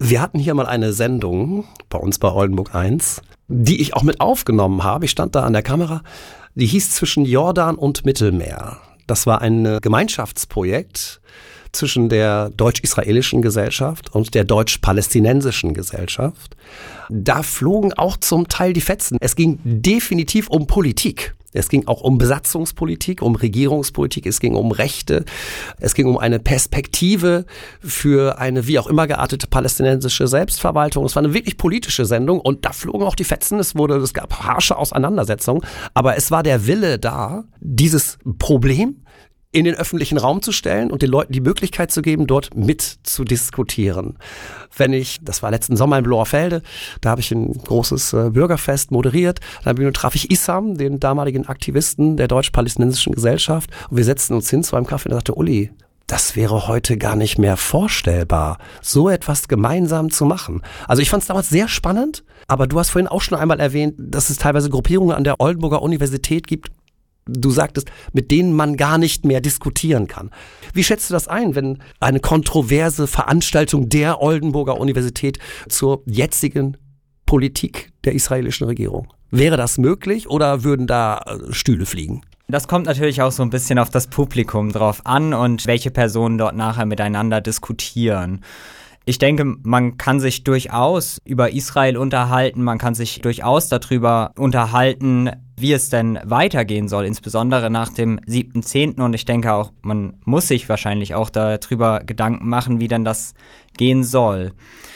Wir hatten hier mal eine Sendung bei uns bei Oldenburg 1, die ich auch mit aufgenommen habe. Ich stand da an der Kamera. Die hieß Zwischen Jordan und Mittelmeer. Das war ein Gemeinschaftsprojekt zwischen der deutsch-israelischen Gesellschaft und der deutsch-palästinensischen Gesellschaft. Da flogen auch zum Teil die Fetzen. Es ging definitiv um Politik. Es ging auch um Besatzungspolitik, um Regierungspolitik, es ging um Rechte, es ging um eine Perspektive für eine wie auch immer geartete palästinensische Selbstverwaltung. Es war eine wirklich politische Sendung und da flogen auch die Fetzen. Es gab harsche Auseinandersetzungen, aber es war der Wille da, dieses Problem in den öffentlichen Raum zu stellen und den Leuten die Möglichkeit zu geben, dort mit zu diskutieren. Das war letzten Sommer in Bloerfelde, da habe ich ein großes Bürgerfest moderiert, dann traf ich Issam, den damaligen Aktivisten der deutsch-palästinensischen Gesellschaft, und wir setzten uns hin zu einem Kaffee und er sagte, Uli, das wäre heute gar nicht mehr vorstellbar, so etwas gemeinsam zu machen. Also ich fand es damals sehr spannend, aber du hast vorhin auch schon einmal erwähnt, dass es teilweise Gruppierungen an der Oldenburger Universität gibt, du sagtest, mit denen man gar nicht mehr diskutieren kann. Wie schätzt du das ein, wenn eine kontroverse Veranstaltung der Oldenburger Universität zur jetzigen Politik der israelischen Regierung? Wäre das möglich oder würden da Stühle fliegen? Das kommt natürlich auch so ein bisschen auf das Publikum drauf an und welche Personen dort nachher miteinander diskutieren. Ich denke, man kann sich durchaus über Israel unterhalten, man kann sich durchaus darüber unterhalten, wie es denn weitergehen soll, insbesondere nach dem 7.10. Und ich denke auch, man muss sich wahrscheinlich auch darüber Gedanken machen, wie denn das gehen soll.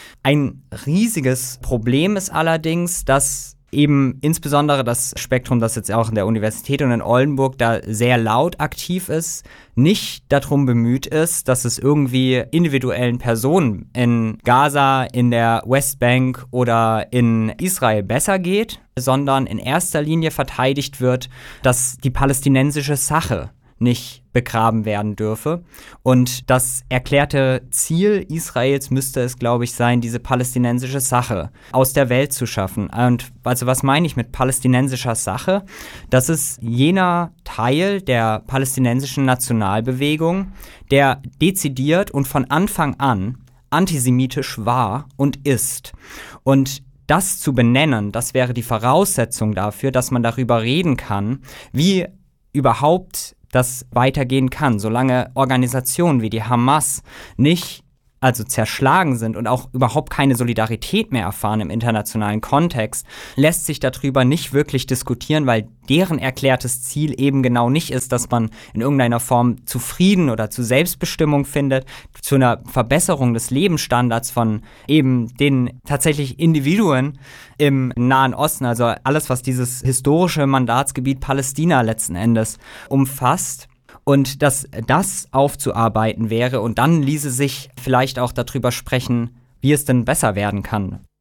Ein riesiges Problem ist allerdings, dass eben insbesondere das Spektrum, das jetzt auch in der Universität und in Oldenburg da sehr laut aktiv ist, nicht darum bemüht ist, dass es irgendwie individuellen Personen in Gaza, in der Westbank oder in Israel besser geht, sondern in erster Linie verteidigt wird, dass die palästinensische Sache nicht begraben werden dürfe. Und das erklärte Ziel Israels müsste es, glaube ich, sein, diese palästinensische Sache aus der Welt zu schaffen. Und also was meine ich mit palästinensischer Sache? Das ist jener Teil der palästinensischen Nationalbewegung, der dezidiert und von Anfang an antisemitisch war und ist. Und das zu benennen, das wäre die Voraussetzung dafür, dass man darüber reden kann, wie überhaupt das weitergehen kann, solange Organisationen wie die Hamas nicht zerschlagen sind und auch überhaupt keine Solidarität mehr erfahren im internationalen Kontext, lässt sich darüber nicht wirklich diskutieren, weil deren erklärtes Ziel eben genau nicht ist, dass man in irgendeiner Form zu Frieden oder zu Selbstbestimmung findet, zu einer Verbesserung des Lebensstandards von eben den tatsächlich Individuen im Nahen Osten, also alles, was dieses historische Mandatsgebiet Palästina letzten Endes umfasst. Und dass das aufzuarbeiten wäre und dann ließe sich vielleicht auch darüber sprechen, wie es denn besser werden kann.